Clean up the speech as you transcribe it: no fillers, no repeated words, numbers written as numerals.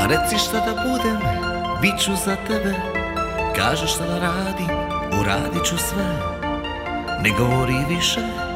A reci šta da budem, bit ću za tebe. Kažeš šta da radim, uradit ću sve. Ne govori više